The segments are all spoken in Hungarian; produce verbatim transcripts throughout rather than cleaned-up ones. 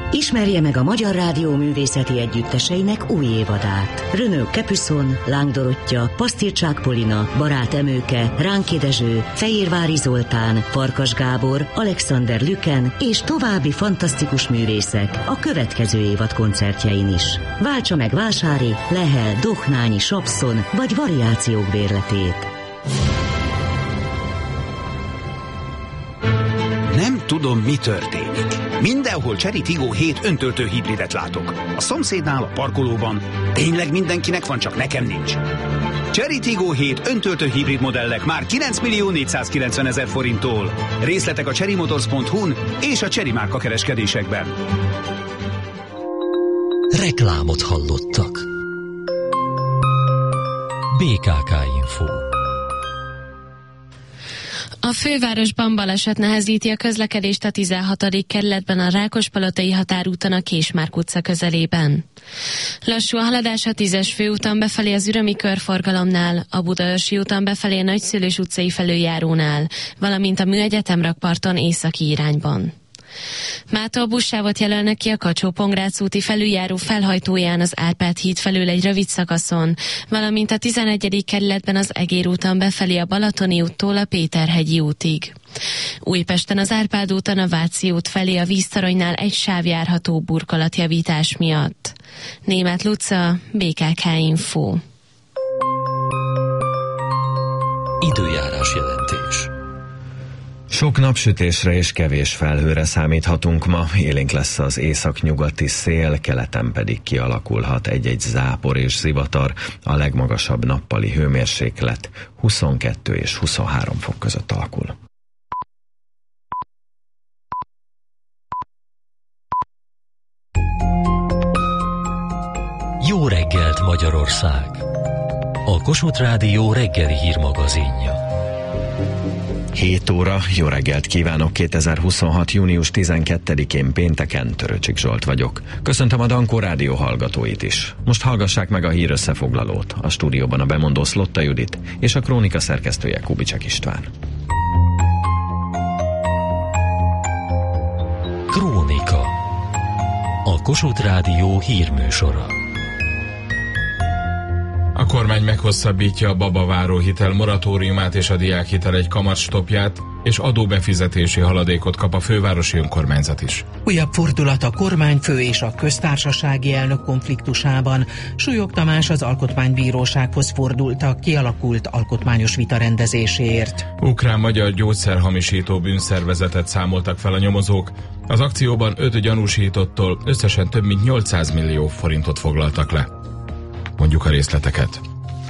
Ismerje meg a Magyar Rádió művészeti együtteseinek új évadát. Renaud Capuçon, Láng Dorottya, Pasztircsák Polina, Barát Emőke, Ránki Dezső, Fehérvári Zoltán, Farkas Gábor, Alexander Lüken és további fantasztikus művészek a következő évad koncertjein is. Váltsa meg Vásári, Lehel, Dohnányi, Sapszon vagy variációk bérletét. Nem tudom, mi történik. Mindenhol Chery Tiggo hét öntöltő hibridet látok. A szomszédnál, a parkolóban. Tényleg mindenkinek van, csak nekem nincs. Chery Tiggo hét öntöltő hibrid modellek már kilenc millió négyszázkilencven ezer forinttól. Részletek a chery motors pont hu-n és a Chery márka kereskedésekben. Reklámot hallottak. bé ká ká Info. A fővárosban baleset nehezíti a közlekedést a tizenhatodik kerületben a Rákospalotai határúton a Késmárk utca közelében. Lassú a haladás a tízes főúton befelé az Ürömi körforgalomnál, a Budaörsi úton befelé a Nagyszülős utcai felüljárónál, valamint a Műegyetem rakparton északi irányban. Mától buszsávot jelölnek ki a Kacsó-Pongrác úti felüljáró felhajtóján az Árpád híd felől egy rövid szakaszon, valamint a tizenegyedik kerületben az Egér úton befelé a Balatoni úttól a Péterhegyi útig. Újpesten az Árpád úton a Váci út felé a Víztoronynál egy sáv járható burkolatjavítás miatt. Németh Luca, bé ká ká Info. Időjárás jelentés. Sok napsütésre és kevés felhőre számíthatunk ma, élénk lesz az északnyugati szél, keleten pedig kialakulhat egy-egy zápor és zivatar, a legmagasabb nappali hőmérséklet huszonkettő és huszonhárom fok között alakul. Jó reggelt Magyarország! A Kossuth Rádió reggeli hírmagazinja. hét óra, jó reggelt kívánok, kétezer-huszonhat. június tizenkettedikén pénteken, Töröcsik Zsolt vagyok. Köszöntöm a Dankó Rádió hallgatóit is. Most hallgassák meg a hír összefoglalót. A stúdióban a bemondó Szlotta Judit és a krónika szerkesztője Kubicsek István. Krónika. A Kossuth Rádió hírműsora. A kormány meghosszabbítja a babaváró hitel moratóriumát és a diákhitel egy kamatstoppját, és adóbefizetési haladékot kap a fővárosi önkormányzat is. Újabb fordulat a kormányfő és a köztársasági elnök konfliktusában. Súlyog Tamás az Alkotmánybírósághoz fordult a kialakult alkotmányos vita rendezéséért. Ukrán-magyar gyógyszerhamisító bűnszervezetet számoltak fel a nyomozók. Az akcióban öt gyanúsítottól összesen több mint nyolcszáz millió forintot foglaltak le. Mondjuk a részleteket.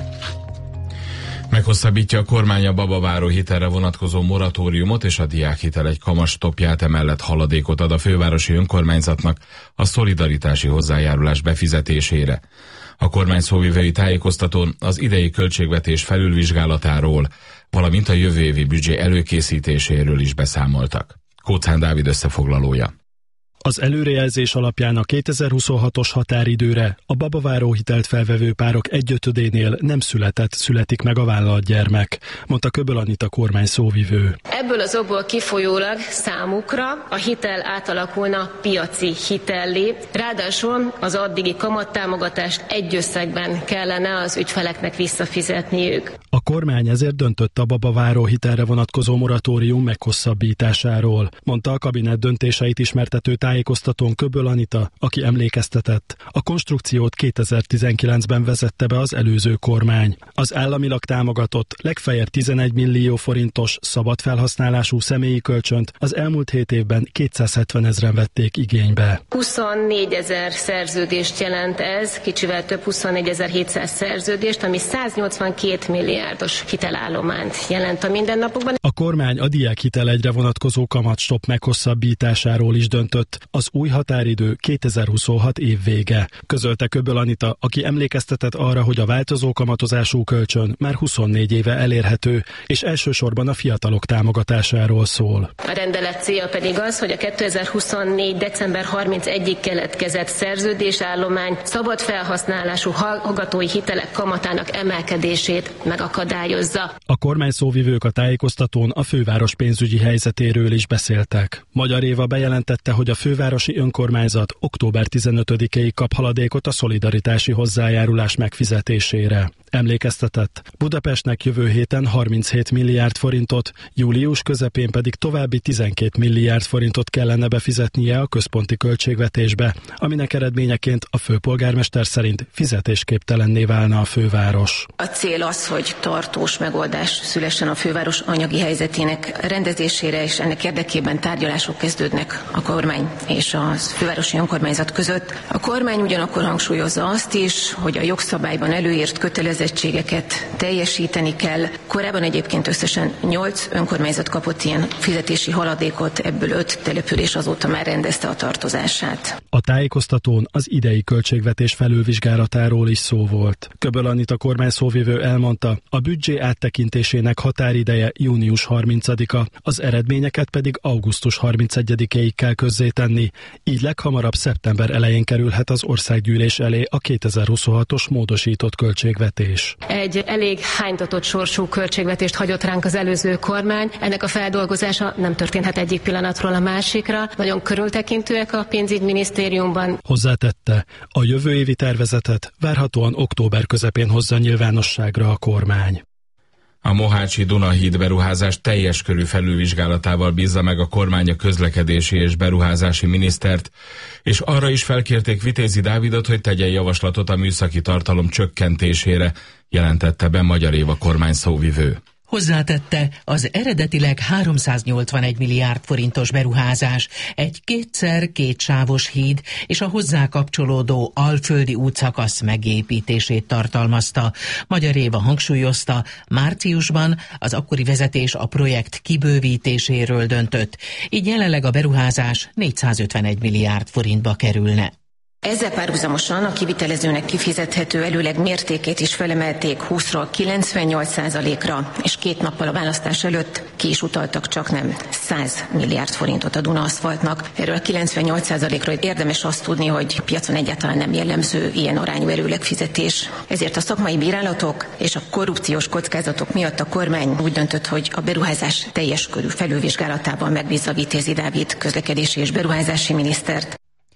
Meghosszabbítja a kormány a babaváró hitelre vonatkozó moratóriumot és a diákhitel egy kamatstoppját, emellett haladékot ad a fővárosi önkormányzatnak a szolidaritási hozzájárulás befizetésére. A kormány szóvivői tájékoztatón az idei költségvetés felülvizsgálatáról, valamint a jövő évi büdzsé előkészítéséről is beszámoltak. Kóczán Dávid összefoglalója. Az előrejelzés alapján a kétezer-huszonhatos határidőre a babaváró hitelt felvevő párok egyötödénél nem született, születik meg a vállalt gyermek, mondta Köböl Anita kormány szóvivő. Ebből az okból kifolyólag számukra a hitel átalakulna piaci hitellé, ráadásul az addigi kamattámogatást egy összegben kellene az ügyfeleknek visszafizetniük. A kormány ezért döntött a babaváró hitelre vonatkozó moratórium meghosszabbításáról, mondta a kabinet döntéseit ismertető tájékoztatón Köböl Anita, aki emlékeztetett. A konstrukciót kétezer-tizenkilencben vezette be az előző kormány. Az államilag támogatott, legfeljebb tizenegy millió forintos szabad felhasználású személyi kölcsönt az elmúlt hét évben kétszázhetven ezren vették igénybe. huszonnégyezer szerződést jelent ez, kicsivel több huszonnégyezer-hétszáz szerződést, ami száznyolcvankét milliárdos hitelállományt jelent a mindennapokban. A kormány a diákhitel egyre vonatkozó kamatstopp meghosszabbításáról is döntött. Az új határidő kétezer-huszonhat év vége, közölte Köböl Anita, aki emlékeztetett arra, hogy a változó kamatozású kölcsön már huszonnégy éve elérhető, és elsősorban a fiatalok támogatásáról szól. A rendelet célja pedig az, hogy a kétezer-huszonnégy. december harmincegyedikéig keletkezett szerződésállomány szabad felhasználású hallgatói hitelek kamatának emelkedését megakadályozza. A kormány szóvivők a tájékoztatón a főváros pénzügyi helyzetéről is beszéltek. Magyar Éva bejelentette, hogy a fő fővárosi önkormányzat október tizenötödikéig kap haladékot a szolidaritási hozzájárulás megfizetésére. Emlékeztetett, Budapestnek jövő héten harminchét milliárd forintot, július közepén pedig további tizenkét milliárd forintot kellene befizetnie a központi költségvetésbe, aminek eredményeként a főpolgármester szerint fizetésképtelenné válna a főváros. A cél az, hogy tartós megoldás szülessen a főváros anyagi helyzetének rendezésére, és ennek érdekében tárgyalások kezdődnek a kormány és a fővárosi önkormányzat között. A kormány ugyanakkor hangsúlyozza azt is, hogy a jogszabályban előírt kötelezettségeket teljesíteni kell. Korábban egyébként összesen nyolc önkormányzat kapott ilyen fizetési haladékot, ebből öt település azóta már rendezte a tartozását. A tájékoztatón az idei költségvetés felülvizsgálatáról is szó volt. Köböl Anita kormány szóvivő elmondta, a büdzsé áttekintésének határideje június harmincadika, az eredményeket pedig augusztus harmincegyedikéig kell közzétenni, így leghamarabb szeptember elején kerülhet az országgyűlés elé a kétezer-huszonhatos módosított költségvetés. Egy elég hánytatott sorsú költségvetést hagyott ránk az előző kormány. Ennek a feldolgozása nem történhet egyik pillanatról a másikra. Nagyon körültekintőek a pénzügyminisztériumban. Hozzátette, a jövő évi tervezetet várhatóan október közepén hozza nyilvánosságra a kormány. A Mohácsi Dunahíd beruházás teljes körű felülvizsgálatával bízza meg a kormány a közlekedési és beruházási minisztert, és arra is felkérték Vitézi Dávidot, hogy tegyen javaslatot a műszaki tartalom csökkentésére, jelentette be Magyar Éva kormány szóvivő. Hozzátette, az eredetileg háromszáznyolcvanegy milliárd forintos beruházás egy kétszer kétsávos híd és a hozzá kapcsolódó alföldi útszakasz megépítését tartalmazta. Magyar Éva hangsúlyozta, márciusban az akkori vezetés a projekt kibővítéséről döntött, így jelenleg a beruházás négyszázötvenegy milliárd forintba kerülne. Ezzel párhuzamosan a kivitelezőnek kifizethető előleg mértékét is felemelték húszról kilencvennyolc százalékra, és két nappal a választás előtt ki is utaltak csaknem száz milliárd forintot a Duna aszfaltnak. Erről a kilencvennyolc százalékról érdemes azt tudni, hogy a piacon egyáltalán nem jellemző ilyen arányú előleg fizetés. Ezért a szakmai bírálatok és a korrupciós kockázatok miatt a kormány úgy döntött, hogy a beruházás teljes körű felülvizsgálatában megbízza Vitézi Dávid közlekedési és beruházási minisztert.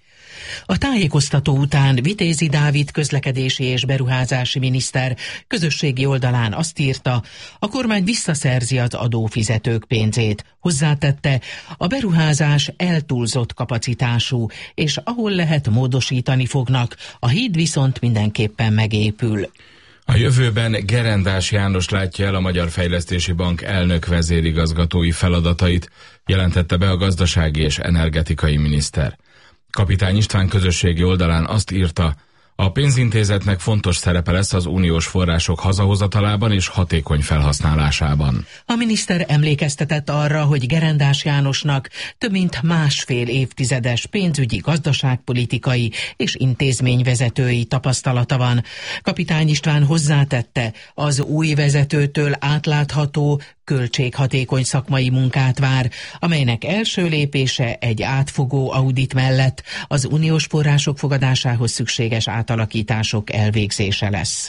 A tájékoztató után Vitézi Dávid közlekedési és beruházási miniszter közösségi oldalán azt írta, a kormány visszaszerzi az adófizetők pénzét. Hozzátette, a beruházás eltúlzott kapacitású, és ahol lehet módosítani fognak, a híd viszont mindenképpen megépül. A jövőben Gerendás János látja el a Magyar Fejlesztési Bank elnök vezérigazgatói feladatait, jelentette be a gazdasági és energetikai miniszter. Kapitány István közösségi oldalán azt írta, a pénzintézetnek fontos szerepe lesz az uniós források hazahozatalában és hatékony felhasználásában. A miniszter emlékeztetett arra, hogy Gerendás Jánosnak több mint másfél évtizedes pénzügyi, gazdaságpolitikai és intézményvezetői tapasztalata van. Kapitány István hozzátette, az új vezetőtől átlátható, költséghatékony szakmai munkát vár, amelynek első lépése egy átfogó audit mellett az uniós források fogadásához szükséges átalakítások elvégzése lesz.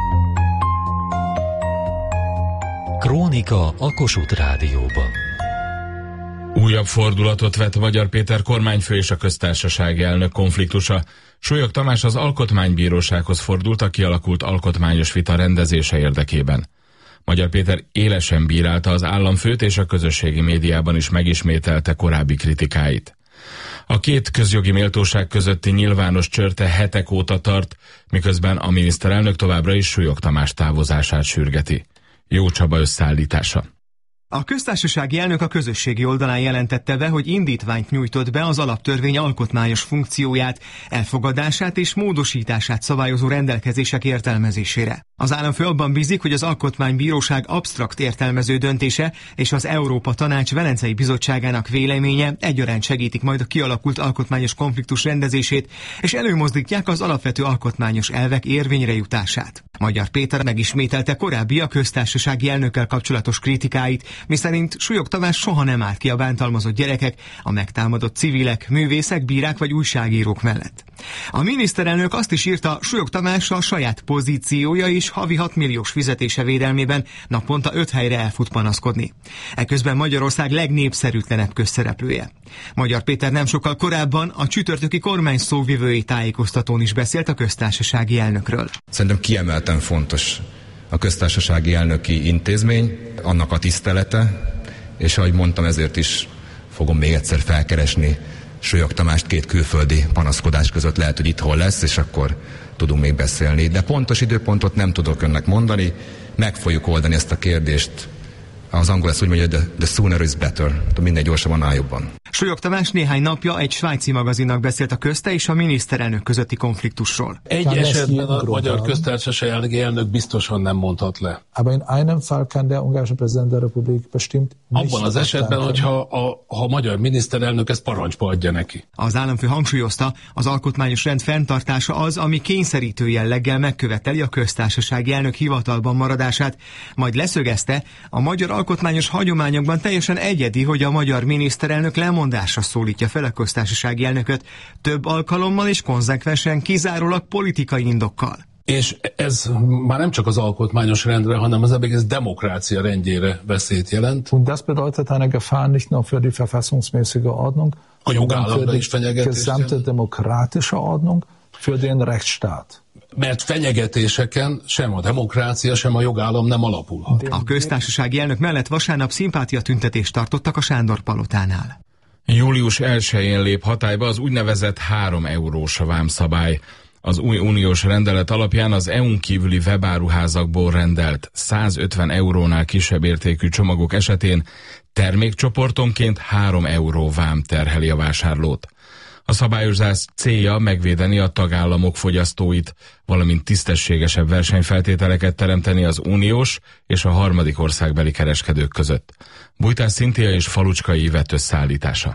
Krónika a Kossuth Rádióban. Újabb fordulatot vett Magyar Péter kormányfő és a köztársasági elnök konfliktusa. Súlyog Tamás az Alkotmánybírósághoz fordult a kialakult alkotmányos vita rendezése érdekében. Magyar Péter élesen bírálta az államfőt, és a közösségi médiában is megismételte korábbi kritikáit. A két közjogi méltóság közötti nyilvános csörte hetek óta tart, miközben a miniszterelnök továbbra is Súlyog Tamás távozását sürgeti. Jó Csaba összeállítása. A köztársasági elnök a közösségi oldalán jelentette be, hogy indítványt nyújtott be az alaptörvény alkotmányos funkcióját, elfogadását és módosítását szabályozó rendelkezések értelmezésére. Az államfő abban bízik, hogy az Alkotmánybíróság absztrakt értelmező döntése és az Európa Tanács Velencei Bizottságának véleménye egyaránt segítik majd a kialakult alkotmányos konfliktus rendezését, és előmozdítják az alapvető alkotmányos elvek érvényre jutását. Magyar Péter megismételte korábbi a köztársasági elnökkel kapcsolatos kritikáit, miszerint Súlyog Tamás soha nem állt ki a bántalmazott gyerekek, a megtámadott civilek, művészek, bírák vagy újságírók mellett. A miniszterelnök azt is írta, Súlyog Tamás a saját pozíciója és havi hat milliós fizetése védelmében naponta öt helyre elfut panaszkodni. Eközben Magyarország legnépszerűtlenebb közszereplője. Magyar Péter nem sokkal korábban a csütörtöki kormány szóvivői tájékoztatón is beszélt a köztársasági elnökről. Szerintem kiemelten fontos a köztársasági elnöki intézmény, annak a tisztelete, és ahogy mondtam, ezért is fogom még egyszer felkeresni Súlyog Tamást két külföldi panaszkodás között, lehet, hogy itthon lesz, és akkor tudunk még beszélni. De pontos időpontot nem tudok önnek mondani, meg fogjuk oldani ezt a kérdést. Az angol ezt úgy mondja, hogy the sooner is better, minél gyorsabban, annál jobban. Súlyog Tamás néhány napja egy svájci magazinnak beszélt a közte és a miniszterelnök közötti konfliktusról. Egy esetben a magyar köztársasági elnök biztosan nem mondhat le. Abban az esetben, hogyha a, a magyar miniszterelnök ezt parancsba adja neki. Az államfő hangsúlyozta, az alkotmányos rend fenntartása az, ami kényszerítő jelleggel megköveteli a köztársasági elnök hivatalban maradását, majd leszögezte, a magyar alkotmányos hagyományokban teljesen egyedi, hogy a magyar miniszterelnök lemondásra szólítja fel a köztársasági elnököt több alkalommal és konzekvensen kizárólag politikai indokkal. És ez már nem csak az alkotmányos rendre, hanem az egész demokrácia rendjére veszélyt jelent. Und das bedeutet eine Gefahr nicht nur für die verfassungsmäßige Ordnung, a jogállamra is fenyegetést jelent. Gesamte demokratische Ordnung, für den Rechtsstaat. Mert fenyegetéseken sem a demokrácia, sem a jogállam nem alapulhat. A köztársasági elnök mellett vasárnap szimpátia tüntetést tartottak a Sándor palotánál. július elsején lép hatályba az úgynevezett három eurós vámszabály. Az új uniós rendelet alapján az é u-n kívüli webáruházakból rendelt százötven eurónál kisebb értékű csomagok esetén termékcsoportonként három euró vám terheli a vásárlót. A szabályozás célja megvédeni a tagállamok fogyasztóit, valamint tisztességesebb versenyfeltételeket teremteni az uniós és a harmadik országbeli kereskedők között. Bújtás Szinthia és Falucskai Ivett összeállítása.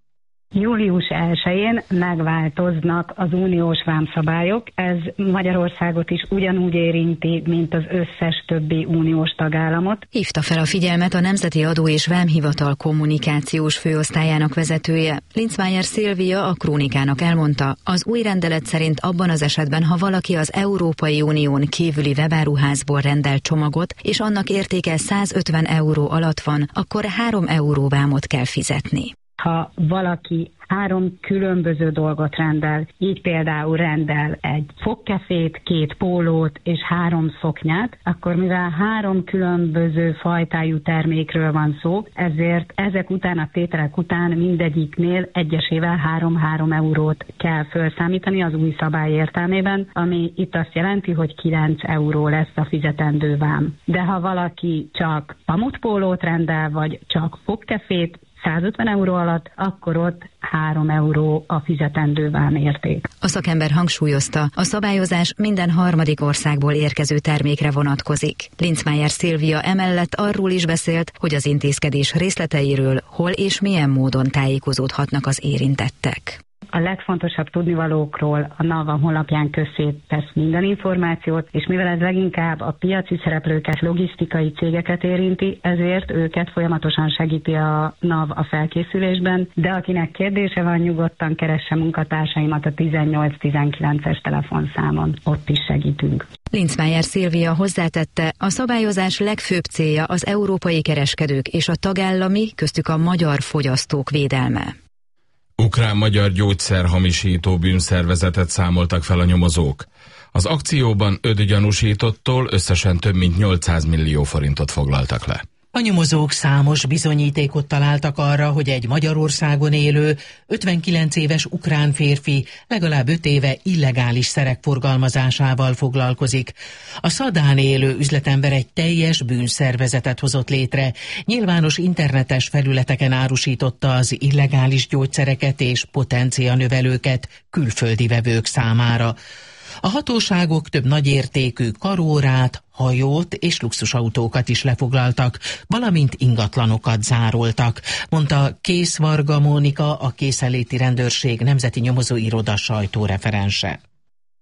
július elsején megváltoznak az uniós vámszabályok. Ez Magyarországot is ugyanúgy érinti, mint az összes többi uniós tagállamot. Hívta fel a figyelmet a Nemzeti Adó és Vámhivatal kommunikációs főosztályának vezetője. Linzmeier Szilvia a Krónikának elmondta, az új rendelet szerint abban az esetben, ha valaki az Európai Unión kívüli webáruházból rendel csomagot, és annak értéke százötven euró alatt van, akkor három euró vámot kell fizetni. Ha valaki három különböző dolgot rendel, így például rendel egy fogkefét, két pólót és három szoknyát, akkor mivel három különböző fajtájú termékről van szó, ezért ezek után, a tételek után mindegyiknél egyesével három-három eurót kell felszámítani az új szabály értelmében, ami itt azt jelenti, hogy kilenc euró lesz a fizetendő vám. De ha valaki csak pamutpólót rendel, vagy csak fogkefét, százötven euró alatt, akkor ott három euró a fizetendő vámérték. A szakember hangsúlyozta, a szabályozás minden harmadik országból érkező termékre vonatkozik. Linzmeier Szilvia emellett arról is beszélt, hogy az intézkedés részleteiről hol és milyen módon tájékozódhatnak az érintettek. A legfontosabb tudnivalókról a NAVA honlapján közzé tesz minden információt, és mivel ez leginkább a piaci szereplőket, logisztikai cégeket érinti, ezért őket folyamatosan segíti a NAV a felkészülésben, de akinek kérdése van, nyugodtan keresse munkatársaimat a tizennyolc tizenkilences telefonszámon, ott is segítünk. Linzmeier Szilvia hozzátette, a szabályozás legfőbb célja az európai kereskedők és a tagállami, köztük a magyar fogyasztók védelme. Ukrán-magyar gyógyszerhamisító bűnszervezetet számoltak fel a nyomozók. Az akcióban öt gyanúsítottól összesen több mint nyolcszáz millió forintot foglaltak le. A nyomozók számos bizonyítékot találtak arra, hogy egy Magyarországon élő, ötvenkilenc éves ukrán férfi legalább öt éve illegális szerek forgalmazásával foglalkozik. A Szadán élő üzletember egy teljes bűnszervezetet hozott létre, nyilvános internetes felületeken árusította az illegális gyógyszereket és potencianövelőket külföldi vevők számára. A hatóságok több nagyértékű karórát, hajót és luxusautókat is lefoglaltak, valamint ingatlanokat zároltak, mondta Kész Varga Mónika, a Készenléti Rendőrség Nemzeti Nyomozóiroda sajtóreferense.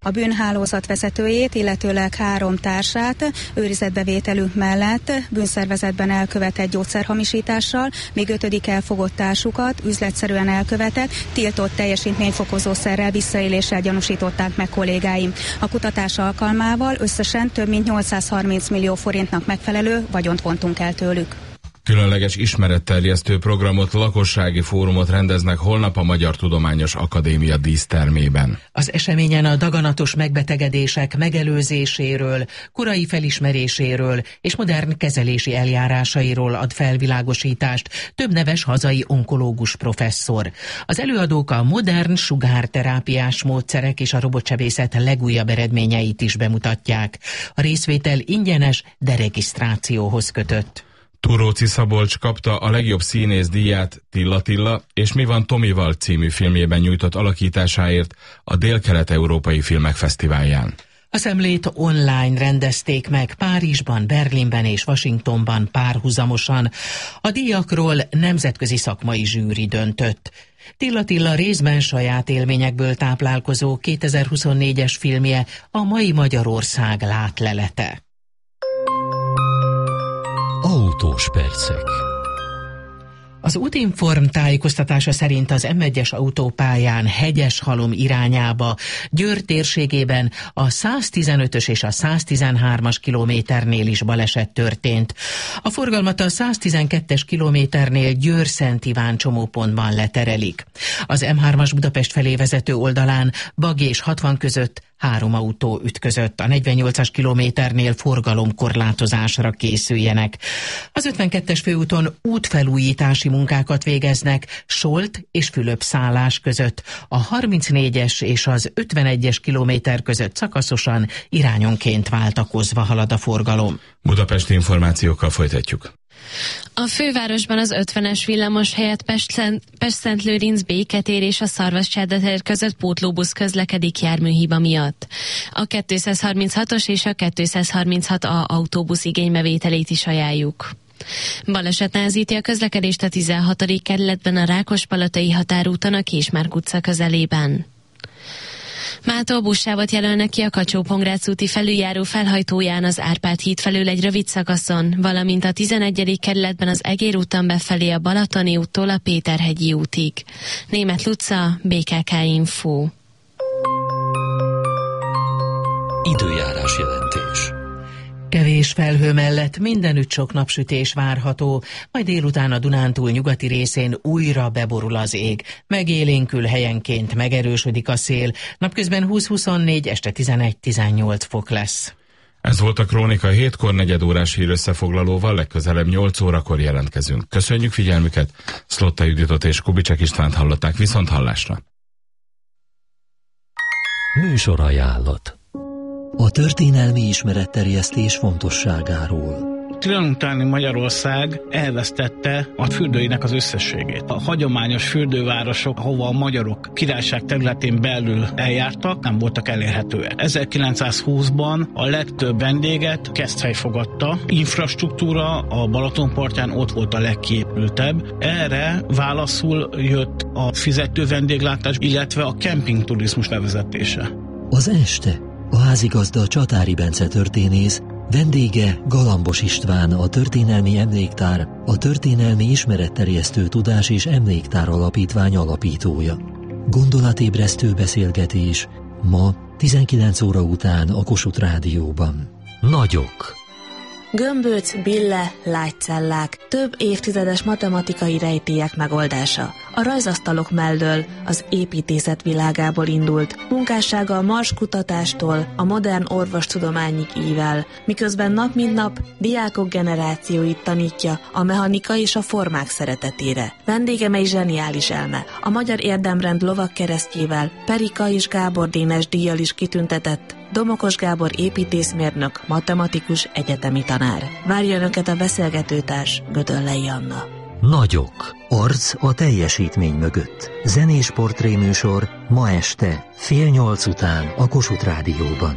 A bűnhálózat vezetőjét, illetőleg három társát őrizetbevételünk mellett bűnszervezetben elkövetett gyógyszerhamisítással, még ötödik elfogott társukat üzletszerűen elkövetett, tiltott teljesítményfokozószerrel visszaéléssel gyanúsították meg kollégáim. A kutatás alkalmával összesen több mint nyolcszázharminc millió forintnak megfelelő vagyont vontunk el tőlük. Különleges ismeretterjesztő programot, lakossági fórumot rendeznek holnap a Magyar Tudományos Akadémia dísztermében. Az eseményen a daganatos megbetegedések megelőzéséről, korai felismeréséről és modern kezelési eljárásairól ad felvilágosítást több neves hazai onkológus professzor. Az előadók a modern sugárterápiás módszerek és a robotsebészet legújabb eredményeit is bemutatják. A részvétel ingyenes, de regisztrációhoz kötött. Turóci Szabolcs kapta a legjobb színész díját Tilla Tilla és Mi van Tomival című filmjében nyújtott alakításáért a Dél-Kelet-Európai Filmek Fesztiválján. A szemlét online rendezték meg Párizsban, Berlinben és Washingtonban párhuzamosan. A díjakról nemzetközi szakmai zsűri döntött. Tilla Tilla részben saját élményekből táplálkozó kétezer-huszonnégyes filmje a mai Magyarország látlelete. Autós percek. Az Útinform tájékoztatása szerint az em egyes autópályán Hegyeshalom irányába Győr térségében a száztizenötös és a száztizenhármas kilométernél is baleset történt. A forgalmat a száztizenkettes kilométernél Győr-Szent Iván csomópontban leterelik. Az em hármas Budapest felé vezető oldalán Bag és hatvan között három autó ütközött. A negyvennyolcas kilométernél forgalomkorlátozásra készüljenek. Az ötvenkettes főúton útfelújítási munkákat végeznek Solt és Fülöp-szállás között. A harmincnégyes és az ötvenegyes kilométer között szakaszosan irányonként váltakozva halad a forgalom. Budapesti információkkal folytatjuk. A fővárosban az ötvenes villamos helyett Pest-Szentlőrinc Béketér és a Szarvascsárda között pótlóbusz közlekedik járműhiba miatt. A kétszázharminchatos és a kétszázharminchat A autóbusz igénybevételét is ajánljuk. Baleset nehezíti a közlekedést a tizenhatodik kerületben a Rákospalotai határúton a Késmárk utca közelében. Mától buszsávot jelölnek ki a Kacsó-Pongrác úti felüljáró felhajtóján az Árpád híd felől egy rövid szakaszon, valamint a tizenegyedik kerületben az Egér úton befelé a Balatoni úttól a Péterhegyi útig. Németh Luca, bé ká ká Info. Időjárás jelentés. Kevés felhő mellett mindenütt sok napsütés várható, majd délután a Dunántúl nyugati részén újra beborul az ég. Megélénkül, helyenként megerősödik a szél, napközben húsz-huszonnégy, este tizenegy-tizennyolc fok lesz. Ez volt a Krónika hétkor negyed órás hír összefoglalóval, legközelebb nyolc órakor jelentkezünk. Köszönjük figyelmüket, Szlotta Juditot és Kubicek Istvánt hallották, viszont hallásra. Műsor ajánlat. A történelmi ismeretterjesztés fontosságáról. Trianon utáni Magyarország elvesztette a fürdőinek az összességét. A hagyományos fürdővárosok, ahova a magyarok királyság területén belül eljártak, nem voltak elérhetőek. ezerkilencszázhúszban a legtöbb vendéget Keszthely fogadta. Infrastruktúra a Balatonpartján ott volt a legkiépültebb. Erre válaszul jött a fizető vendéglátás, illetve a kempingturizmus bevezetése. Az este a házigazda Csatári Bence történész, vendége Galambos István, a Történelmi Emléktár, a Történelmi Ismeretterjesztő Tudás és Emléktár Alapítvány alapítója. Gondolatébresztő beszélgetés ma tizenkilenc óra után a Kossuth Rádióban. Nagyok. Gömböc, bille, lágycellák, több évtizedes matematikai rejtélyek megoldása. A rajzasztalok mellől az építészet világából indult, munkássága a Mars kutatástól a modern orvostudományig ível, miközben nap mint nap diákok generációit tanítja a mechanika és a formák szeretetére. Vendégem egy zseniális elme, a Magyar Érdemrend lovagkeresztjével, Perika és Gábor Dénes díjjal is kitüntetett Domokos Gábor építészmérnök, matematikus, egyetemi tanár. Várja önöket a beszélgetőtárs, Gödöllei Anna. Nagyok. Arc a teljesítmény mögött. Zenés portréműsor ma este fél nyolc után a Kossuth Rádióban.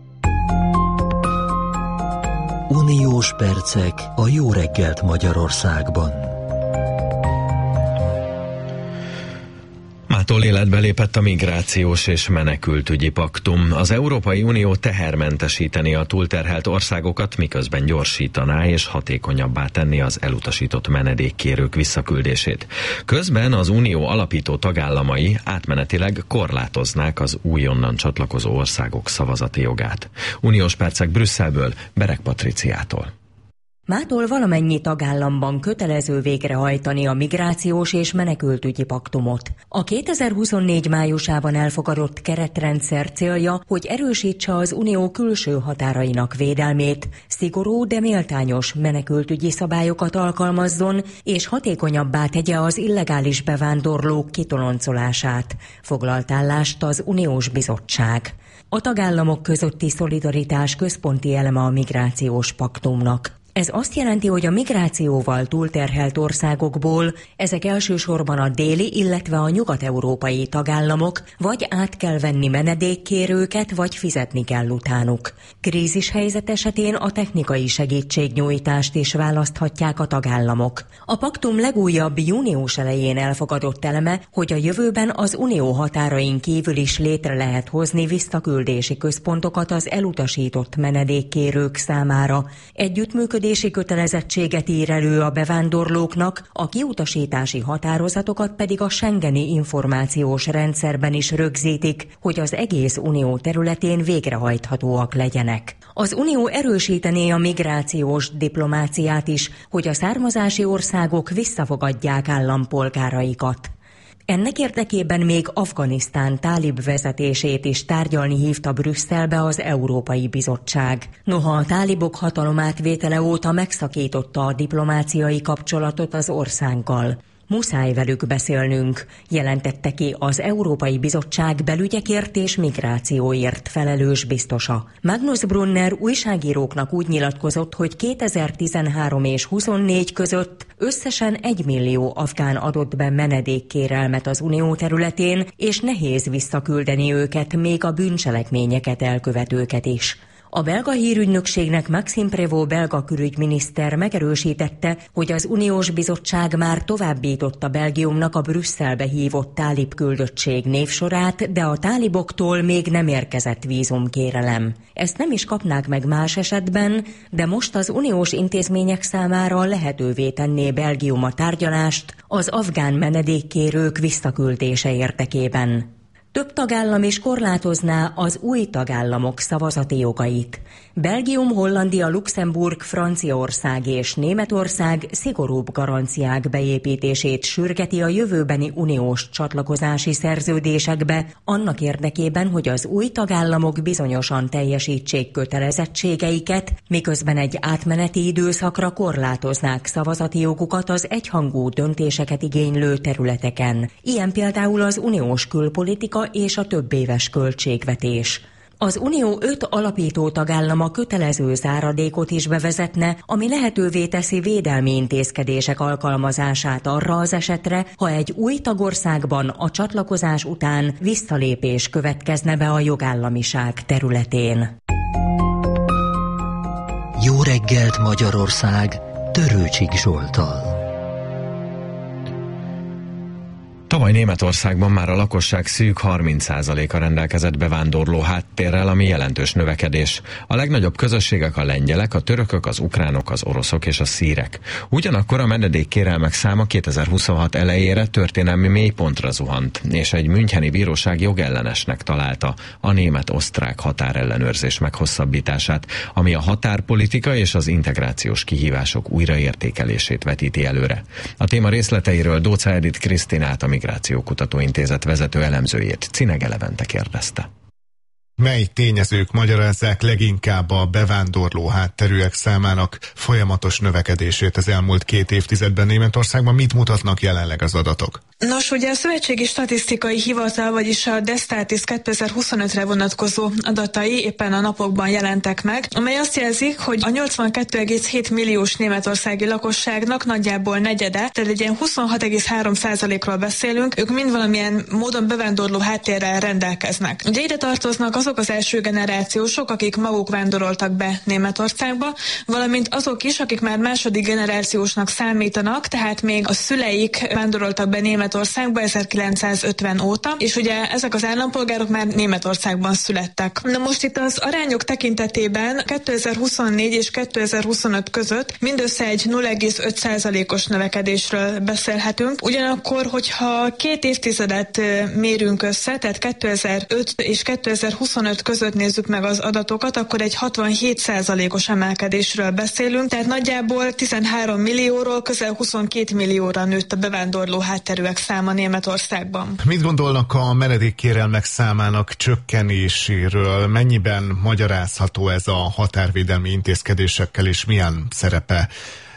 Uniós percek a jó reggelt Magyarországban. Mától életbe lépett a migrációs és menekültügyi paktum. Az Európai Unió tehermentesíteni a túlterhelt országokat, miközben gyorsítaná és hatékonyabbá tenni az elutasított menedékkérők visszaküldését. Közben az Unió alapító tagállamai átmenetileg korlátoznák az újonnan csatlakozó országok szavazati jogát. Uniós percek Brüsszelből, Berek Patriciától. Mától valamennyi tagállamban kötelező végrehajtani a migrációs és menekültügyi paktumot. A kétezer-huszonnégy májusában elfogadott keretrendszer célja, hogy erősítse az unió külső határainak védelmét, szigorú, de méltányos menekültügyi szabályokat alkalmazzon, és hatékonyabbá tegye az illegális bevándorlók kitoloncolását, foglalt állást az Uniós Bizottság. A tagállamok közötti szolidaritás központi eleme a migrációs paktumnak. Ez azt jelenti, hogy a migrációval túlterhelt országokból ezek elsősorban a déli, illetve a nyugat-európai tagállamok, vagy át kell venni menedékkérőket, vagy fizetni kell utánuk. Krízishelyzet esetén a technikai segítségnyújtást is választhatják a tagállamok. A paktum legújabb június elején elfogadott eleme, hogy a jövőben az unió határain kívül is létre lehet hozni visszaküldési központokat az elutasított menedékkérők számára. Együttműködés kötelezettséget ír elő a bevándorlóknak, a kiutasítási határozatokat pedig a Schengeni információs rendszerben is rögzítik, hogy az egész unió területén végrehajthatóak legyenek. Az unió erősítené a migrációs diplomáciát is, hogy a származási országok visszafogadják állampolgáraikat. Ennek érdekében még Afganisztán tálib vezetését is tárgyalni hívta Brüsszelbe az Európai Bizottság. Noha a tálibok hatalomátvétele óta megszakította a diplomáciai kapcsolatot az országgal. Muszáj velük beszélnünk, jelentette ki az Európai Bizottság belügyekért és migrációért felelős biztosa. Magnus Brunner újságíróknak úgy nyilatkozott, hogy kétezer-tizenhárom és huszonnégy között összesen egy millió afgán adott be menedékkérelmet az unió területén, és nehéz visszaküldeni őket, még a bűncselekményeket elkövetőket is. A belga hírügynökségnek Maxime Prévost belga külügyminiszter megerősítette, hogy az Uniós Bizottság már továbbította Belgiumnak a Brüsszelbe hívott tálib küldöttség névsorát, de a táliboktól még nem érkezett vízumkérelem. Ezt nem is kapnák meg más esetben, de most az uniós intézmények számára lehetővé tenné Belgium a tárgyalást az afgán menedékkérők visszaküldése érdekében. Több tagállam is korlátozná az új tagállamok szavazati jogait. Belgium, Hollandia, Luxemburg, Franciaország és Németország szigorúbb garanciák beépítését sürgeti a jövőbeni uniós csatlakozási szerződésekbe, annak érdekében, hogy az új tagállamok bizonyosan teljesítsék kötelezettségeiket, miközben egy átmeneti időszakra korlátoznák szavazati jogukat az egyhangú döntéseket igénylő területeken. Ilyen például az uniós külpolitika és a többéves költségvetés. Az Unió öt alapító tagállama kötelező záradékot is bevezetne, ami lehetővé teszi védelmi intézkedések alkalmazását arra az esetre, ha egy új tagországban a csatlakozás után visszalépés következne be a jogállamiság területén. Jó reggelt Magyarország, Törőcsik Zsolttal. Tavaly Németországban már a lakosság szűk harminc százaléka rendelkezett bevándorló háttérrel, ami jelentős növekedés. A legnagyobb közösségek a lengyelek, a törökök, az ukránok, az oroszok és a szírek. Ugyanakkor a menedékkérelmek száma kétezer-huszonhat elejére történelmi mélypontra zuhant, és egy müncheni bíróság jogellenesnek találta a német-osztrák határellenőrzés meghosszabbítását, ami a határpolitika és az integrációs kihívások újraértékelését vetíti előre. A téma részleteiről Dócza Edith Krisztinát, a Migrációkutató Intézet vezető elemzőjét Cinege Levente kérdezte. Mely tényezők magyarázzák leginkább a bevándorló hátterűek számának folyamatos növekedését az elmúlt két évtizedben Németországban? Mit mutatnak jelenleg az adatok? Nos, ugye a Szövetségi Statisztikai Hivatal, vagyis a Destatis kétezer-huszonötre vonatkozó adatai éppen a napokban jelentek meg, amely azt jelzik, hogy a nyolcvankettő egész hét milliós németországi lakosságnak nagyjából negyede, tehát egy ilyen huszonhat egész három százalékról beszélünk, ők mind valamilyen módon bevándorló háttérrel rendelkeznek. Ugye ide tartoznak azok az első generációsok, akik maguk vándoroltak be Németországba, valamint azok is, akik már második generációsnak számítanak, tehát még a szüleik vándoroltak be Németországba Németországba ezerkilencszázötven óta, és ugye ezek az állampolgárok már Németországban születtek. Na most itt az arányok tekintetében kétezer-huszonnégy és kétezer-huszonöt között mindössze egy nulla egész öt százalékos növekedésről beszélhetünk. Ugyanakkor, hogyha két évtizedet mérünk össze, tehát kétezer-öt és kétezer-huszonöt között nézzük meg az adatokat, akkor egy hatvanhét százalékos emelkedésről beszélünk, tehát nagyjából tizenhárom millióról közel huszonkét millióra nőtt a bevándorló hátterűek száma Németországban. Mit gondolnak a menedékkérelmek számának csökkenéséről? Mennyiben magyarázható ez a határvédelmi intézkedésekkel, és milyen szerepe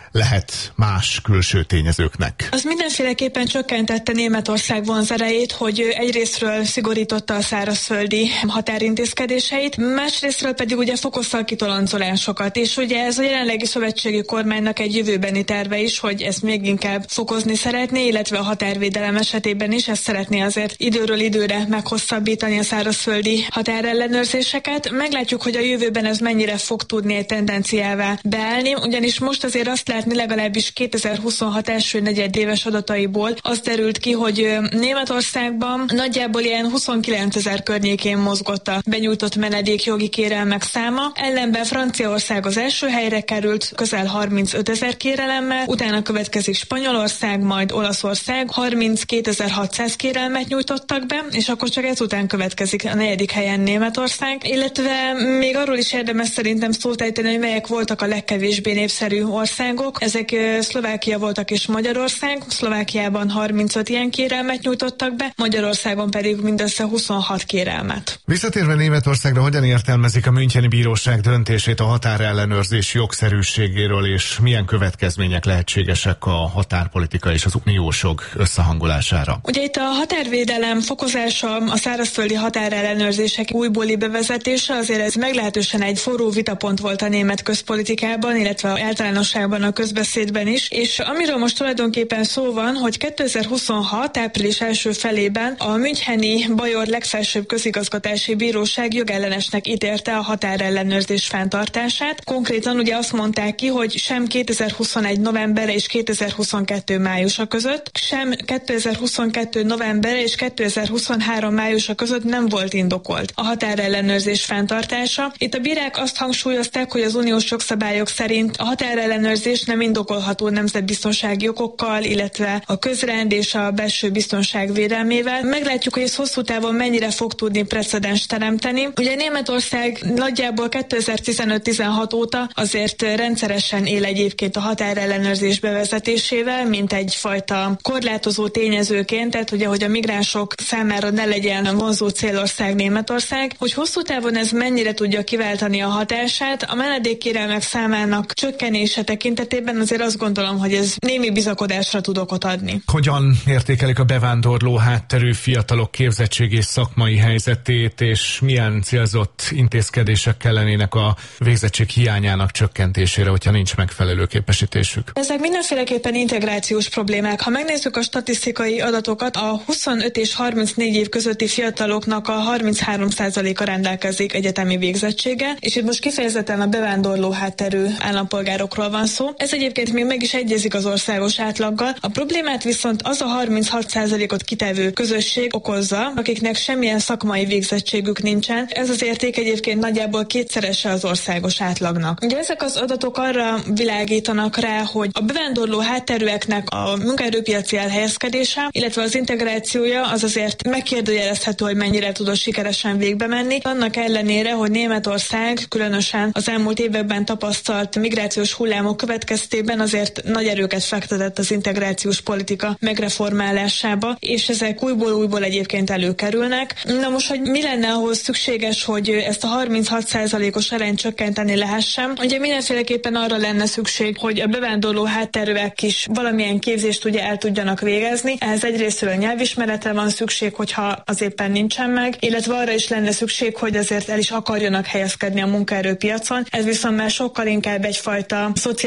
lehet más külső tényezőknek? Az mindenféleképpen csökkentette Németország vonzerejét, hogy egyrészről szigorította a szárazföldi határintézkedéseit, másrészről pedig ugye fokozta a kitoloncolásokat, és ugye ez a jelenlegi szövetségi kormánynak egy jövőbeni terve is, hogy ezt még inkább fokozni szeretné, illetve a határvédelem esetében is ezt szeretné azért időről időre meghosszabbítani a szárazföldi határellenőrzéseket. Meglátjuk, hogy a jövőben ez mennyire fog tudni egy tendenciává beállni, ugyanis most azért azt látni, legalábbis kétezer-huszonhat első negyedéves adataiból az derült ki, hogy Németországban nagyjából ilyen huszonkilencezer környékén mozgott a benyújtott menedékjogi kérelmek száma, ellenben Franciaország az első helyre került közel harmincötezer kérelemmel, utána következik Spanyolország, majd Olaszország, harminckétezer-hatszáz kérelmet nyújtottak be, és akkor csak ezután következik a negyedik helyen Németország, illetve még arról is érdemes szerintem szót ejteni, hogy melyek voltak a legkevésbé népszerű országok. Ezek Szlovákia voltak és Magyarország. Szlovákiában harmincöt ilyen kérelmet nyújtottak be, Magyarországon pedig mindössze huszonhat kérelmet. Visszatérve Németországra, hogyan értelmezik a Müncheni Bíróság döntését a határellenőrzés jogszerűségéről, és milyen következmények lehetségesek a határpolitika és az uniós jog összehangolására? Ugye itt a határvédelem fokozása, a szárazföldi határellenőrzések újbóli bevezetése, azért ez meglehetősen egy forró vitapont volt a német közpolitikában, illetve általánosságban a közbeszédben is, és amiről most tulajdonképpen szó van, hogy kétezer-huszonhat április első felében a Müncheni Bajor legfelsőbb közigazgatási bíróság jogellenesnek ítélte a határellenőrzés fenntartását. Konkrétan ugye azt mondták ki, hogy sem kétezer-huszonegy novembere és kétezer-huszonkettő májusa között, sem kétezer-huszonkettő novembere és kétezer-huszonhárom májusa között nem volt indokolt a határellenőrzés fenntartása. Itt a bírák azt hangsúlyozták, hogy az uniós jogszabályok szerint a határellenőrzés nem indokolható nemzetbiztonsági okokkal, illetve a közrend és a belső biztonság védelmével. Meglátjuk, hogy ez hosszú távon mennyire fog tudni precedens teremteni. Ugye Németország nagyjából kétezer-tizenöt-tizenhat óta azért rendszeresen él egyébként a határellenőrzés bevezetésével, mint egyfajta korlátozó tényezőként, tehát ugye, hogy a migránsok számára ne legyen vonzó célország Németország, hogy hosszú távon ez mennyire tudja kiváltani a hatását. A menedékkérelmek számának csökkenése tekintetében azért azt gondolom, hogy ez némi bizakodásra tud okot adni. Hogyan értékelik a bevándorló hátterű fiatalok képzettség és szakmai helyzetét, és milyen célzott intézkedések kellenének a végzettség hiányának csökkentésére, hogyha nincs megfelelő képesítésük? Ezek mindenféleképpen integrációs problémák. Ha megnézzük a statisztikai adatokat, a huszonöt és harmincnégy év közötti fiataloknak a harminchárom százaléka rendelkezik egyetemi végzettséggel, és itt most kifejezetten a bevándorló hátterű állampolgárokról van szó. Ez egyébként még meg is egyezik az országos átlaggal. A problémát viszont az a harminchat százalékot kitevő közösség okozza, akiknek semmilyen szakmai végzettségük nincsen. Ez az érték egyébként nagyjából kétszerese az országos átlagnak. Ugye ezek az adatok arra világítanak rá, hogy a bevándorló hátterűeknek a munkaerőpiaci elhelyezkedése, illetve az integrációja az azért megkérdőjelezhető, hogy mennyire tudott sikeresen végbe menni. Annak ellenére, hogy Németország különösen az elmúlt években tapasztalt migrációs hullámok következtében azért nagy erőket fektetett az integrációs politika megreformálásába, és ezek újból-újból egyébként előkerülnek. Na most, hogy mi lenne ahhoz szükséges, hogy ezt a harminchat százalékos arányt csökkenteni lehessen? Ugye mindenféleképpen arra lenne szükség, hogy a bevándorló hátterűek is valamilyen képzést ugye el tudjanak végezni. Ehhez egyrésztről nyelvismeretre van szükség, hogyha az éppen nincsen meg, illetve arra is lenne szükség, hogy azért el is akarjanak helyezkedni a munkaerőpiacon. Ez viszont már sokkal inkább egyfajta szociálpolitikai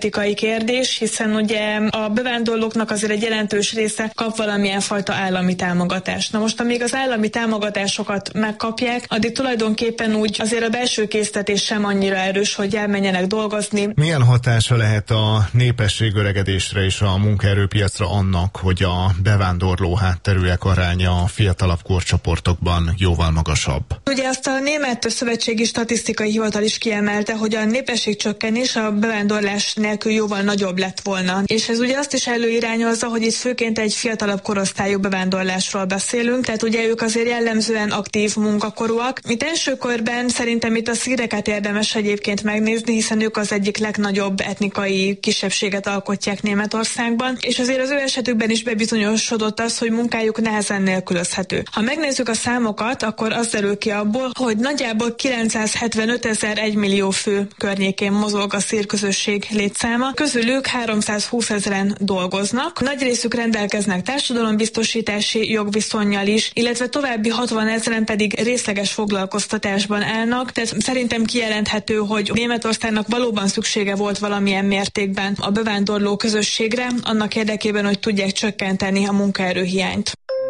politikai kérdés, hiszen ugye a bevándorlóknak azért egy jelentős része kap valamilyen fajta állami támogatást. Na most, amíg az állami támogatásokat megkapják, addig tulajdonképpen úgy azért a belső késztetés sem annyira erős, hogy elmenjenek dolgozni. Milyen hatása lehet a népességöregedésre és a munkaerőpiacra annak, hogy a bevándorló hátterűek aránya a fiatalabb korcsoportokban jóval magasabb? Ugye azt a Német Szövetségi Statisztikai Hivatal is kiemelte, hogy a népességcsökkenés a bevándorlás nélkül jóval nagyobb lett volna. És ez ugye azt is előirányozza, hogy itt főként egy fiatalabb korosztályú bevándorlásról beszélünk, tehát ugye ők azért jellemzően aktív munkakorúak. Itt első körben szerintem itt a szíreket érdemes egyébként megnézni, hiszen ők az egyik legnagyobb etnikai kisebbséget alkotják Németországban, és azért az ő esetükben is bebizonyosodott az, hogy munkájuk nehezen nélkülözhető. Ha megnézzük a számokat, akkor az derül ki abból, hogy nagyjából kilencszázhetvenöt ezer egymillió fő környékén mozog a szír közösség létszáma, közülük háromszázhúsz ezeren dolgoznak. Nagy részük rendelkeznek társadalombiztosítási jogviszonnyal is, illetve további hatvan ezeren pedig részleges foglalkoztatásban állnak, tehát szerintem kijelenthető, hogy Németországnak valóban szüksége volt valamilyen mértékben a bevándorló közösségre, annak érdekében, hogy tudják csökkenteni a munkaerőhiányt.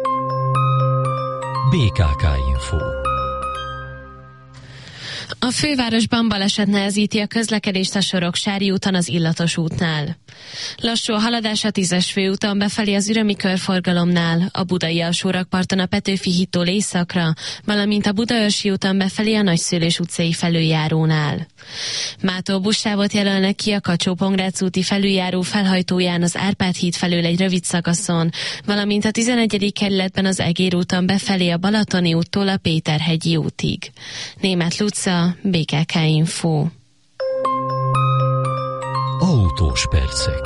bé ká ká Info. A fővárosban baleset nehezíti a közlekedést a Soroksári úton az Illatos útnál. Lassú a haladás a tízes főúton befelé az Ürömi körforgalomnál, a Budai alsórakparton a Petőfi hídtól északra, valamint a Budaörsi úton befelé a Nagyszőlős utcai felüljárónál. Mától buszsávot jelölnek ki a Kacsó-Pongrác úti felüljáró felhajtóján az Árpád híd felől egy rövid szakaszon, valamint a tizenegyedik kerületben az Egér úton befelé a Balatoni úttól a Péterhegyi útig. Németh Luca, bé ká ká Info. Autós percek.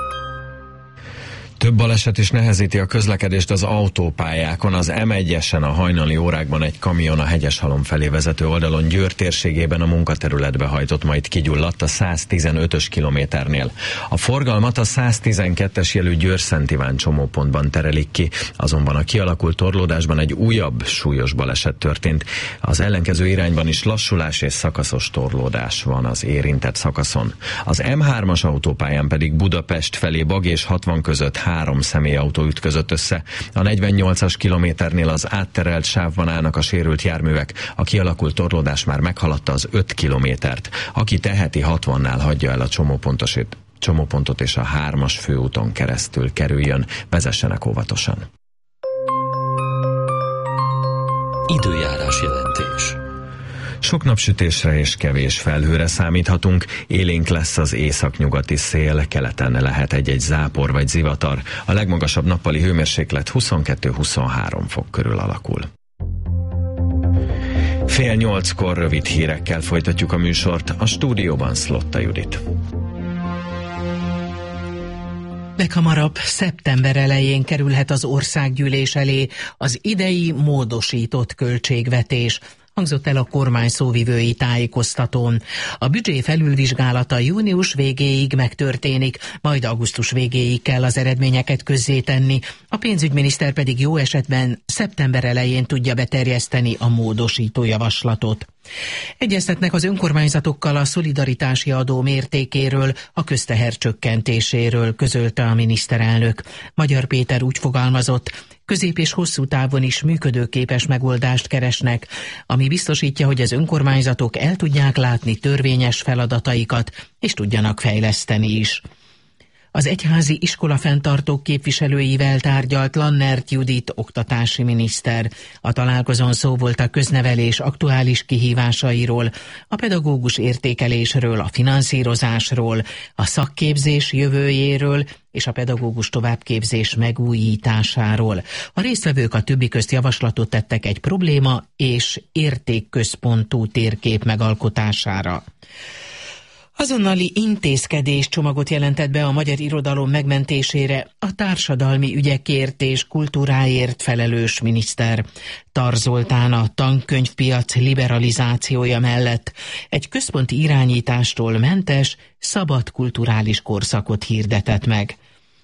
Több baleset is nehezíti a közlekedést az autópályákon. Az em egyesen a hajnali órákban egy kamion a Hegyeshalom felé vezető oldalon Győr térségében a munkaterületbe hajtott, majd kigyulladt a száztizenötös kilométernél. A forgalmat a száztizenkettes jelű Győr-Szent Iván csomópontban terelik ki, azonban a kialakult torlódásban egy újabb súlyos baleset történt. Az ellenkező irányban is lassulás és szakaszos torlódás van az érintett szakaszon. Az em hármas autópályán pedig Budapest felé Bag és hatvan között három személyautó ütközött össze. A negyvennyolcas kilométernél az átterelt sávban állnak a sérült járművek. A kialakult torlódás már meghaladta az öt kilométert. Aki teheti, hatvannál hagyja el a csomópontosít. csomópontot és a hármas főúton keresztül kerüljön. Vezessenek óvatosan. Időjárás jelentés. Sok napsütésre és kevés felhőre számíthatunk, élénk lesz az északnyugati szél, keleten lehet egy-egy zápor vagy zivatar. A legmagasabb nappali hőmérséklet huszonkettő-huszonhárom fok körül alakul. Fél nyolckor rövid hírekkel folytatjuk a műsort, a stúdióban Szlotta Judit. Leghamarabb szeptember elején kerülhet az országgyűlés elé az idei módosított költségvetés, hangzott el a kormány szóvivői tájékoztatón. A büdzsé felülvizsgálata június végéig megtörténik, majd augusztus végéig kell az eredményeket közzétenni, a pénzügyminiszter pedig jó esetben szeptember elején tudja beterjeszteni a módosító javaslatot. Egyeztetnek az önkormányzatokkal a szolidaritási adó mértékéről, a közteher csökkentéséről, közölte a miniszterelnök. Magyar Péter úgy fogalmazott, közép és hosszú távon is működőképes megoldást keresnek, ami biztosítja, hogy az önkormányzatok el tudják látni törvényes feladataikat, és tudjanak fejleszteni is. Az egyházi iskolafenntartók képviselőivel tárgyalt Lannert Judit oktatási miniszter. A találkozón szó volt a köznevelés aktuális kihívásairól, a pedagógus értékelésről, a finanszírozásról, a szakképzés jövőjéről és a pedagógus továbbképzés megújításáról. A résztvevők a többi közt javaslatot tettek egy probléma és értékközpontú térkép megalkotására. Azonnali intézkedés csomagot jelentett be a magyar irodalom megmentésére a társadalmi ügyekért és kultúráért felelős miniszter. Tar Zoltán a tankönyvpiac liberalizációja mellett egy központi irányítástól mentes, szabad kulturális korszakot hirdetett meg.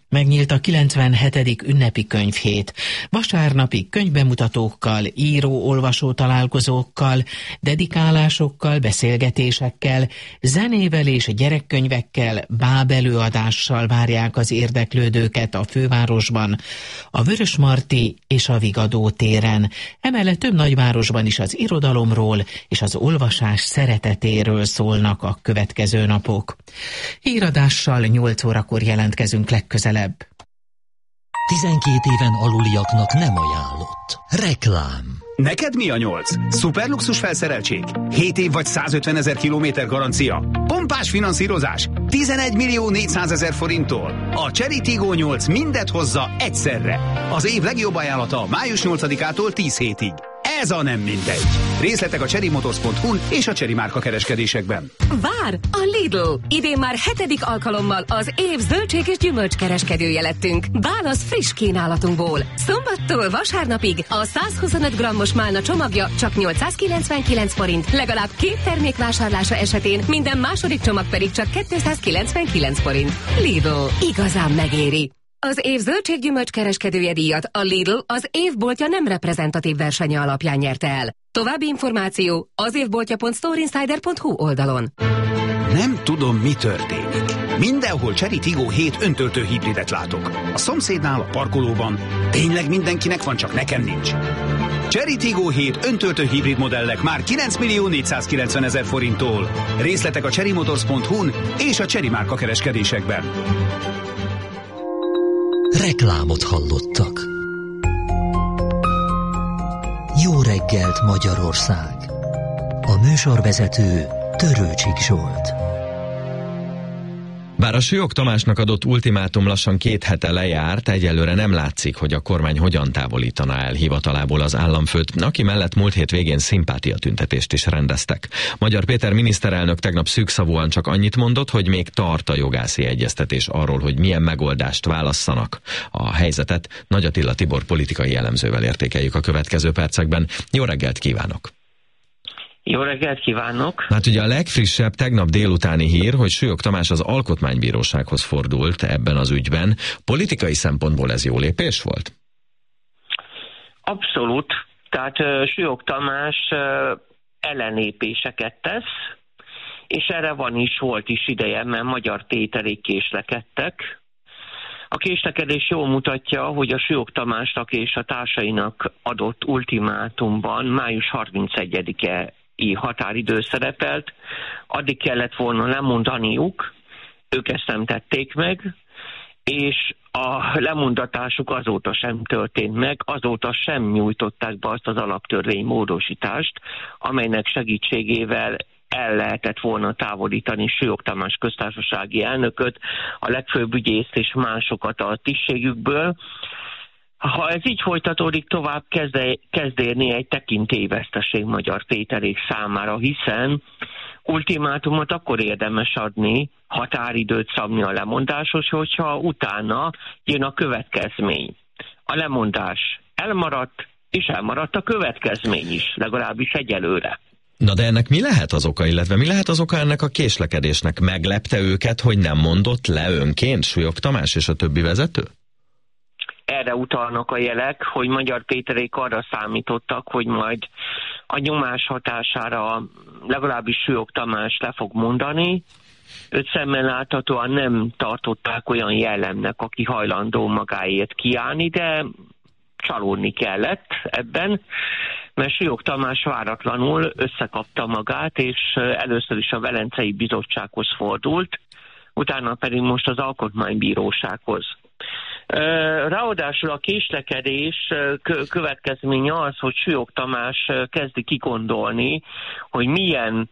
Megnyílt a kilencvenhetedik ünnepi könyvhét. Vasárnapi könyvbemutatókkal, író-olvasó találkozókkal, dedikálásokkal, beszélgetésekkel, zenével és gyerekkönyvekkel, bábelőadással várják az érdeklődőket a fővárosban, a Vörösmarty és a Vigadó téren. Emellett több nagyvárosban is az irodalomról és az olvasás szeretetéről szólnak a következő napok. Híradással nyolc órakor jelentkezünk legközelebb. tizenkét éven aluliaknak nem ajánlott. Reklám. Neked mi a nyolc? Szuperluxus felszereltség? hét év vagy százötvenezer kilométer garancia? Pompás finanszírozás? tizenegy millió négyszázezer forinttól? A Chery Tiggo nyolc mindet hozza egyszerre. Az év legjobb ajánlata május nyolcadikától tíz hétig. Ez a nem mindegy. Részletek a cherry motors pont hu és a Chery márka kereskedésekben. Vár! A Lidl! Idén már hetedik alkalommal az év zöldség és gyümölcskereskedője lettünk. Válasz friss kínálatunkból. Szombattól vasárnapig a százhuszonöt grammos málna csomagja csak nyolcszázkilencvenkilenc forint, legalább két termék vásárlása esetén, minden második csomag pedig csak kétszázkilencvenkilenc forint. Lidl. Igazán megéri. Az év zöldséggyümölcs kereskedője díjat a Lidl az évboltja nem reprezentatív versenye alapján nyerte el. További információ az évboltja pont storeinsider pont hu oldalon. Nem tudom, mi történik. Mindenhol Chery Tiggo hét öntöltő hibridet látok. A szomszédnál, a parkolóban. Tényleg mindenkinek van, csak nekem nincs. Chery Tiggo hét öntöltő hibrid modellek már kilenc millió négyszázkilencvenezer forinttól. Részletek a cherry motors pont hu és a Chery márka kereskedésekben. Reklámot hallottak. Jó reggelt, Magyarország! A műsorvezető Törőcsik Zsolt. Bár a Sülyog Tamásnak adott ultimátum lassan két hete lejárt, egyelőre nem látszik, hogy a kormány hogyan távolítaná el hivatalából az államfőt, aki mellett múlt hét végén szimpátiatüntetést is rendeztek. Magyar Péter miniszterelnök tegnap szűkszavúan csak annyit mondott, hogy még tart a jogászi egyeztetés arról, hogy milyen megoldást válasszanak. A helyzetet Nagy Attila Tibor politikai elemzővel értékeljük a következő percekben. Jó reggelt kívánok! Jó reggelt kívánok! Hát ugye a legfrissebb tegnap délutáni hír, hogy Sülyog Tamás az Alkotmánybírósághoz fordult ebben az ügyben. Politikai szempontból ez jó lépés volt? Abszolút. Tehát uh, Sülyog Tamás uh, ellenlépéseket tesz, és erre van is, volt is ideje, mert magyar tételék késlekedtek. A késlekedés jól mutatja, hogy a Sülyog Tamásnak és a társainak adott ultimátumban május harmincegyedike határidő szerepelt, addig kellett volna lemondaniuk, ők ezt nem tették meg, és a lemondatásuk azóta sem történt meg, azóta sem nyújtották be azt az alaptörvény módosítást, amelynek segítségével el lehetett volna távolítani Sülyog Tamás köztársasági elnököt, a legfőbb ügyészt és másokat a tisztségükből. Ha ez így folytatódik, tovább kezd, kezd érni egy tekintélyveszteség magyar tételék számára, hiszen ultimátumot akkor érdemes adni, határidőt szabni a lemondáshoz, hogyha utána jön a következmény. A lemondás elmaradt, és elmaradt a következmény is, legalábbis egyelőre. Na de ennek mi lehet az oka, illetve mi lehet az oka ennek a késlekedésnek? Meglepte őket, hogy nem mondott le önként Sülyog Tamás és a többi vezető? Erre utalnak a jelek, hogy Magyar Péterék arra számítottak, hogy majd a nyomás hatására legalábbis Sülyog Tamás le fog mondani. Őt szemmel láthatóan nem tartották olyan jellemnek, aki hajlandó magáért kiállni, de csalódni kellett ebben, mert Sülyog Tamás váratlanul összekapta magát, és először is a Velencei Bizottsághoz fordult, utána pedig most az Alkotmánybírósághoz. Ráadásul a késlekedés következménye az, hogy Sülyog Tamás kezdi kigondolni, hogy milyen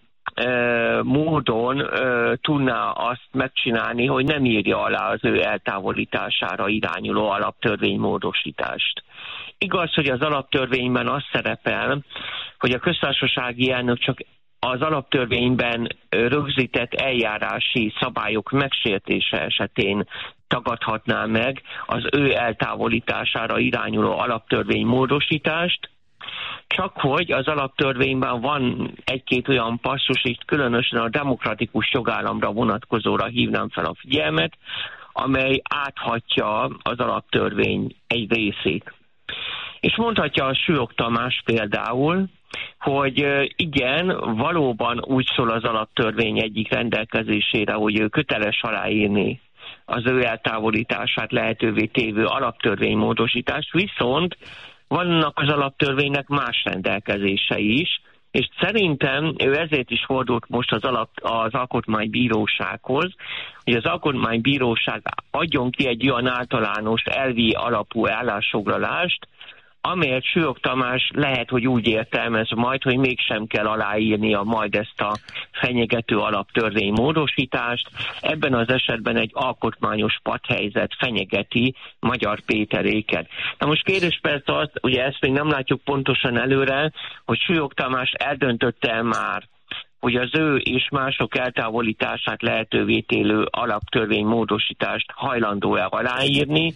módon tudná azt megcsinálni, hogy nem írja alá az ő eltávolítására irányuló alaptörvénymódosítást. Igaz, hogy az alaptörvényben az szerepel, hogy a köztársasági elnök csak az alaptörvényben rögzített eljárási szabályok megsértése esetén tagadhatná meg az ő eltávolítására irányuló alaptörvénymódosítást, csak hogy az alaptörvényben van egy-két olyan passzus, itt különösen a demokratikus jogállamra vonatkozóra hívnám fel a figyelmet, amely áthatja az alaptörvény egy részét. És mondhatja a Sülyog Tamás például, hogy igen, valóban úgy szól az alaptörvény egyik rendelkezésére, hogy ő köteles aláírni az ő eltávolítását lehetővé tévő alaptörvénymódosítást, viszont vannak az alaptörvénynek más rendelkezései is, és szerintem ő ezért is fordult most az, alap, az Alkotmánybírósághoz, hogy az Alkotmánybíróság adjon ki egy olyan általános elvi alapú állásfoglalást, amelyet Sülyog Tamás lehet, hogy úgy értelmez majd, hogy mégsem kell aláírnia majd ezt a fenyegető alaptörvény módosítást. Ebben az esetben egy alkotmányos patthelyzet fenyegeti Magyar Péteréket. Na most kérdés persze az, ugye ezt még nem látjuk pontosan előre, hogy Sülyog Tamás eldöntötte már, hogy az ő és mások eltávolítását lehetővé télő alaptörvény módosítást hajlandó-e aláírni,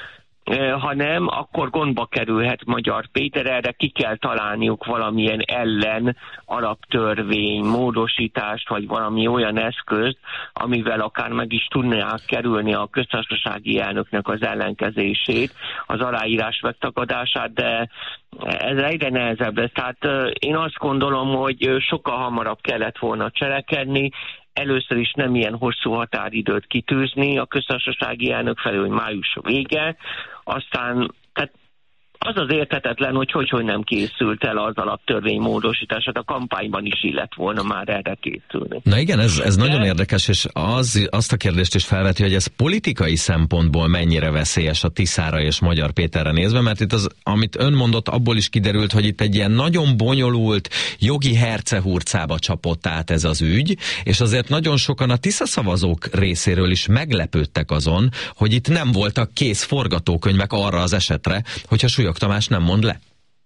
ha nem, akkor gondba kerülhet Magyar Péter, erre ki kell találniuk valamilyen ellen alaptörvény módosítást, vagy valami olyan eszközt, amivel akár meg is tudnák kerülni a köztársasági elnöknek az ellenkezését, az aláírás megtagadását, de ez egyre nehezebb lesz. Tehát én azt gondolom, hogy sokkal hamarabb kellett volna cselekedni, először is nem ilyen hosszú határidőt kitűzni a köztársasági elnök felé, hogy május vége, aztán tehát az az érthetetlen, hogy hogy, hogy nem készült el az alaptörvény módosítását, a kampányban is illett volna már erre készülni. Na igen, ez, ez De... nagyon érdekes, és az, azt a kérdést is felveti, hogy ez politikai szempontból mennyire veszélyes a Tiszára és Magyar Péterre nézve, mert itt az, amit ön mondott, abból is kiderült, hogy itt egy ilyen nagyon bonyolult jogi hercehurcába csapott át ez az ügy, és azért nagyon sokan a Tisza szavazók részéről is meglepődtek azon, hogy itt nem voltak kész forgatókönyvek arra az esetre, hogyha Sülyog Tamás nem mond le.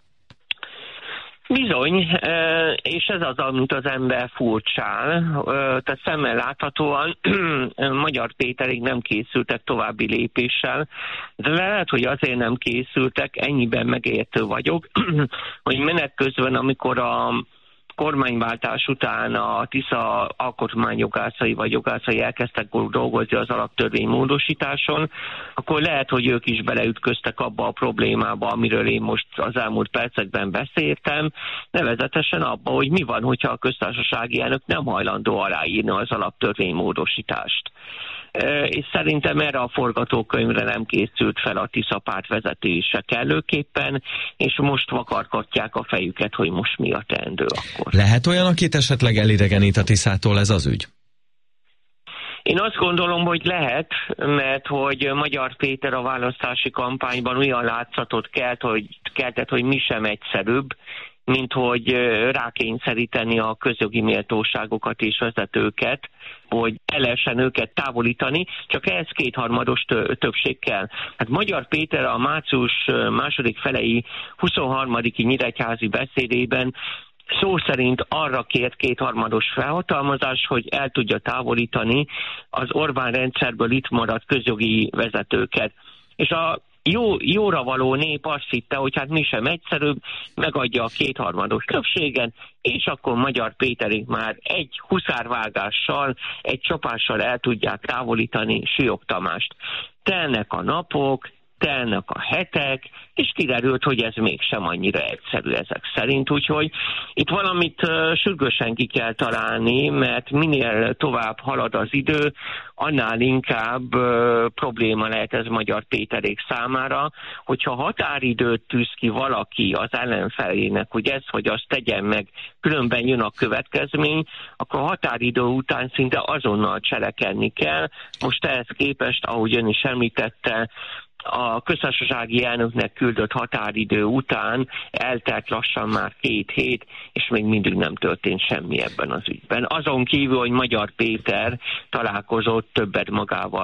Bizony, és ez az, amit az ember furcsál. Tehát szemmel láthatóan Magyar Péterig nem készültek további lépéssel, de lehet, hogy azért nem készültek, ennyiben megértő vagyok, hogy menet közben, amikor a kormányváltás után a Tisza alkotmányjogászai vagy jogászai elkezdtek dolgozni az alaptörvény módosításon, akkor lehet, hogy ők is beleütköztek abba a problémába, amiről én most az elmúlt percekben beszéltem, nevezetesen abba, hogy mi van, hogyha a köztársasági elnök nem hajlandó aláírni az alaptörvény módosítást. És szerintem erre a forgatókönyvre nem készült fel a Tisza párt vezetése kellőképpen, és most vakargatják a fejüket, hogy most mi a teendő akkor. Lehet olyan, akit esetleg elidegenít a Tiszától ez az ügy? Én azt gondolom, hogy lehet, mert hogy Magyar Péter a választási kampányban olyan látszatot kelt, hogy, keltett, hogy mi sem egyszerűbb, mint hogy rákényszeríteni a közjogi méltóságokat és vezetőket, hogy el lehessen őket távolítani, csak ehhez kétharmados többség kell. Hát Magyar Péter a március második felei huszonharmadiki nyíregyházi beszédében szó szerint arra kért kétharmados felhatalmazás, hogy el tudja távolítani az Orbán rendszerből itt maradt közjogi vezetőket. És a Jó, jóra való nép azt hitte, hogy hát mi sem egyszerűbb, megadja a kétharmados többségen, és akkor Magyar Péterék már egy huszárvágással, egy csapással el tudják távolítani Sülyog Tamást. Telnek a napok, telnek a hetek, és kiderült, hogy ez mégsem annyira egyszerű ezek szerint, úgyhogy itt valamit uh, sürgősen ki kell találni, mert minél tovább halad az idő, annál inkább uh, probléma lehet ez Magyar Péterék számára, hogyha határidőt tűz ki valaki az ellenfelének, hogy ez, hogy azt tegyen meg, különben jön a következmény, akkor a határidő után szinte azonnal cselekedni kell. Most ehhez képest, ahogy ön is említette, a köztársasági elnöknek küldött határidő után eltelt lassan már két hét, és még mindig nem történt semmi ebben az ügyben. Azon kívül, hogy Magyar Péter találkozott többet magával